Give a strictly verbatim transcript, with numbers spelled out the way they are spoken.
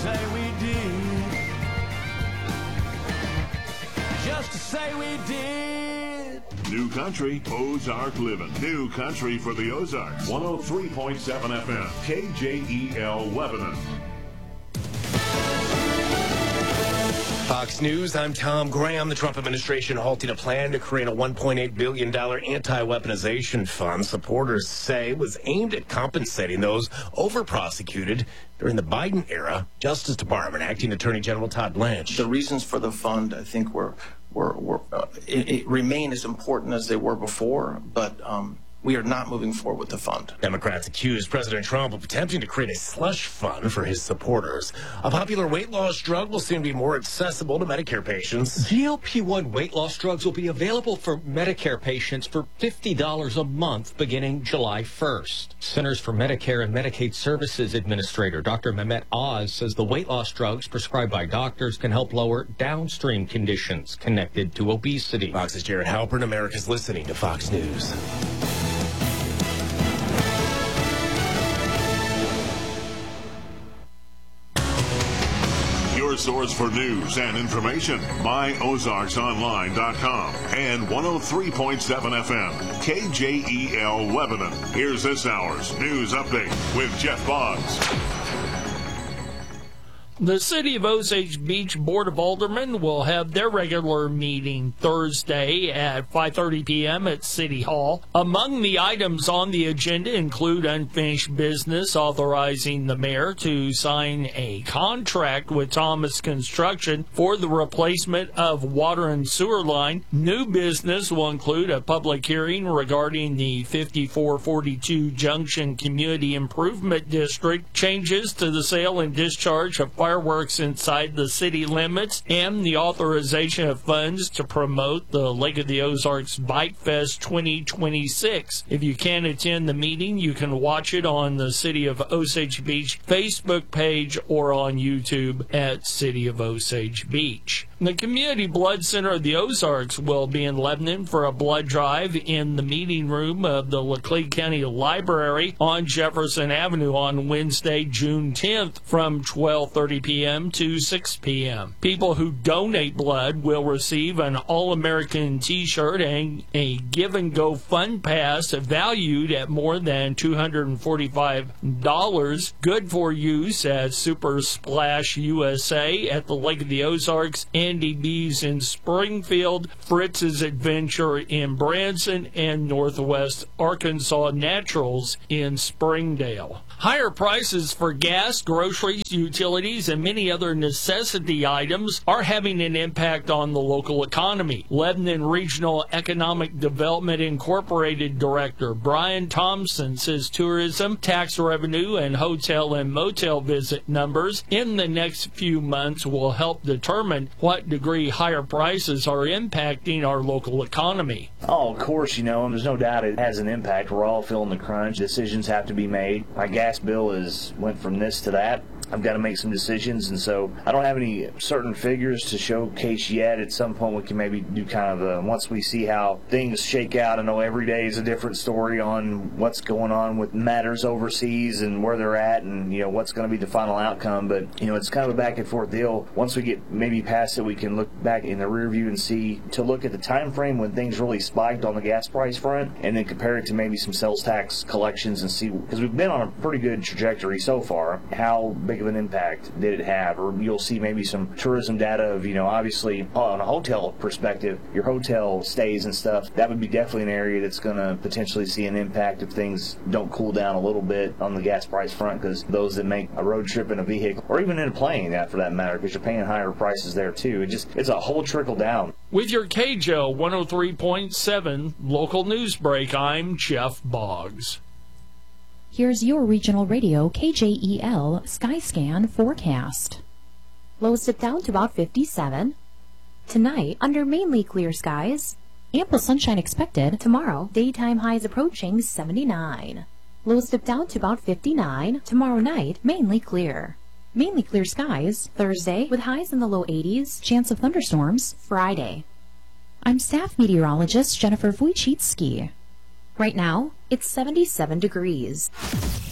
say we did. Just to say we did. New Country, Ozark Living. New Country for the Ozarks. one oh three point seven F M. K J E L Lebanon. Fox News, I'm Tom Graham. The Trump administration halting a plan to create a one point eight billion dollars anti-weaponization fund supporters say was aimed at compensating those over-prosecuted during the Biden era. Justice Department Acting Attorney General Todd Blanche. The reasons for the fund, I think, were, were, were uh, it, it remain as important as they were before, but um, we are not moving forward with the fund. Democrats accused President Trump of attempting to create a slush fund for his supporters. A popular weight loss drug will soon be more accessible to Medicare patients. G L P one weight loss drugs will be available for Medicare patients for fifty dollars a month beginning July first. Centers for Medicare and Medicaid Services Administrator Doctor Mehmet Oz says the weight loss drugs prescribed by doctors can help lower downstream conditions connected to obesity. Fox's Jared Halpern. America's listening to Fox News. Source for news and information. my ozarks online dot com and one oh three point seven F M. K J E L Lebanon. Here's this hour's news update with Jeff Boggs. The City of Osage Beach Board of Aldermen will have their regular meeting Thursday at five thirty p.m. at City Hall. Among the items on the agenda include unfinished business authorizing the mayor to sign a contract with Thomas Construction for the replacement of water and sewer line. New business will include a public hearing regarding the fifty-four forty-two Junction Community Improvement District, changes to the sale and discharge of fireworks inside the city limits, and the authorization of funds to promote the Lake of the Ozarks Bike Fest twenty twenty-six. If you can't attend the meeting, you can watch it on the City of Osage Beach Facebook page or on YouTube at City of Osage Beach. The Community Blood Center of the Ozarks will be in Lebanon for a blood drive in the meeting room of the Laclede County Library on Jefferson Avenue on Wednesday, June tenth from twelve thirty p.m. to six p.m. People who donate blood will receive an All-American t-shirt and a Give and Go Fun Pass valued at more than two hundred forty-five dollars, good for use at Super Splash U S A at the Lake of the Ozarks, Andy B's in Springfield, Fritz's Adventure in Branson, and Northwest Arkansas Naturals in Springdale. Higher prices for gas, groceries, utilities, and many other necessity items are having an impact on the local economy. Lebanon Regional Economic Development Incorporated Director Brian Thompson says tourism, tax revenue, and hotel and motel visit numbers in the next few months will help determine what degree higher prices are impacting our local economy. Oh, of course, you know, and there's no doubt it has an impact. We're all feeling the crunch. Decisions have to be made. My gas bill is went from this to that. I've got to make some decisions, and so I don't have any certain figures to showcase yet. At some point, we can maybe do kind of a, once we see how things shake out. I know every day is a different story on what's going on with matters overseas and where they're at, and you know what's going to be the final outcome. But you know, it's kind of a back and forth deal. Once we get maybe past it, we can look back in the rear view and see to look at the time frame when things really spiked on the gas price front, and then compare it to maybe some sales tax collections and see, because we've been on a pretty good trajectory so far. How big of an impact did it have? Or you'll see maybe some tourism data of, you know, obviously on a hotel perspective, your hotel stays and stuff, that would be definitely an area that's going to potentially see an impact if things don't cool down a little bit on the gas price front, because those that make a road trip in a vehicle, or even in a plane, that for that matter, because you're paying higher prices there too. It just, it's a whole trickle down. With your K J O one oh three point seven local news break, I'm Jeff Boggs. Here's your regional radio K J E L Skyscan forecast. Lows dip down to about fifty-seven. Tonight, under mainly clear skies. Ample sunshine expected. Tomorrow, daytime highs approaching seventy-nine. Lows dip down to about fifty-nine. Tomorrow night, mainly clear. Mainly clear skies. Thursday, with highs in the low eighties. Chance of thunderstorms. Friday. I'm staff meteorologist Jennifer Wojcicki. Right now, it's seventy-seven degrees.